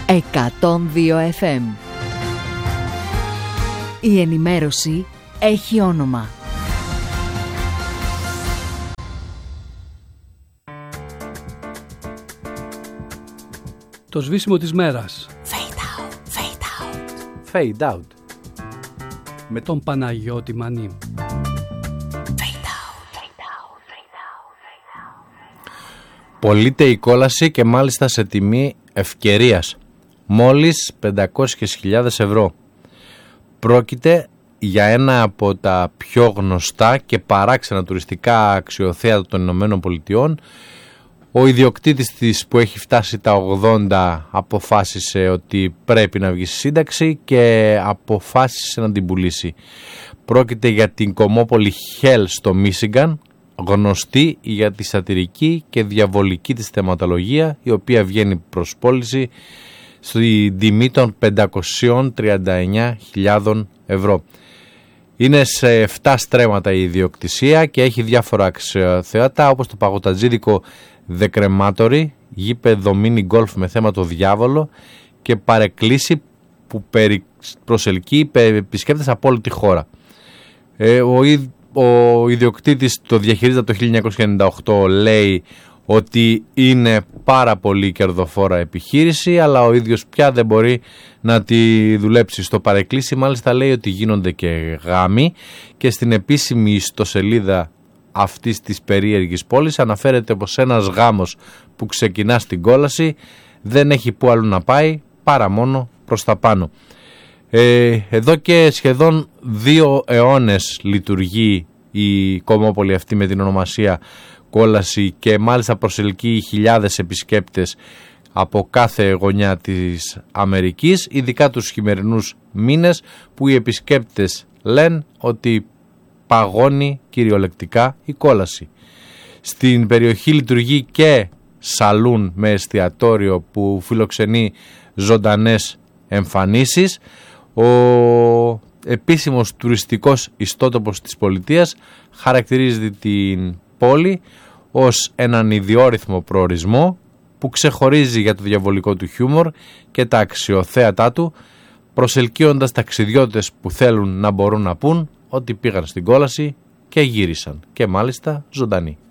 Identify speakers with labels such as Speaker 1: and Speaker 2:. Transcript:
Speaker 1: 102 FM. Η ενημέρωση έχει όνομα.
Speaker 2: Το σβήσιμο της μέρας.
Speaker 1: Fade out, fade out.
Speaker 3: Fade out.
Speaker 2: Με τον Παναγιώτη Μανή.
Speaker 3: Πωλείται η κόλαση και μάλιστα σε τιμή ευκαιρίας. Μόλις 500.000 ευρώ. Πρόκειται για ένα από τα πιο γνωστά και παράξενα τουριστικά αξιοθέατα των Ηνωμένων Πολιτειών. Ο ιδιοκτήτης της, που έχει φτάσει τα 80, αποφάσισε ότι πρέπει να βγει στη σύνταξη και αποφάσισε να την πουλήσει. Πρόκειται για την κομμόπολη Hell στο Μίσιγκαν, γνωστή για τη σατυρική και διαβολική της θεματολογία, η οποία βγαίνει προς πώληση στη τιμή των 539.000 ευρώ. Είναι σε 7 στρέμματα η ιδιοκτησία και έχει διάφορα αξιοθέατα, όπως το παγωτατζίδικο The Crematory, γήπεδο μίνι γκολφ με θέμα το διάβολο και παρεκκλήσει που προσελκύει επισκέπτες από όλη τη χώρα. Ο ιδιοκτήτης το διαχειρίζεται το 1998, λέει ότι είναι πάρα πολύ κερδοφόρα επιχείρηση, αλλά ο ίδιος πια δεν μπορεί να τη δουλέψει. Στο παρεκκλήσι μάλιστα λέει ότι γίνονται και γάμοι και στην επίσημη ιστοσελίδα αυτής της περίεργης πόλης αναφέρεται πως ένας γάμος που ξεκινά στην κόλαση δεν έχει που αλλού να πάει παρά μόνο προς τα πάνω. Εδώ και σχεδόν 2 αιώνες λειτουργεί η κομμόπολη αυτή με την ονομασία κόλαση και μάλιστα προσελκύει χιλιάδες επισκέπτες από κάθε γωνιά της Αμερικής, ειδικά τους χειμερινούς μήνες που οι επισκέπτες λένε ότι παγώνει κυριολεκτικά η κόλαση. Στην περιοχή λειτουργεί και σαλούν με εστιατόριο που φιλοξενεί ζωντανές εμφανίσεις. Ο επίσημος τουριστικός ιστότοπος της πολιτείας χαρακτηρίζει την πόλη ως έναν ιδιόρυθμο προορισμό που ξεχωρίζει για το διαβολικό του χιούμορ και τα αξιοθέατά του, προσελκύοντας ταξιδιώτες που θέλουν να μπορούν να πούν ότι πήγαν στην κόλαση και γύρισαν, και μάλιστα ζωντανοί.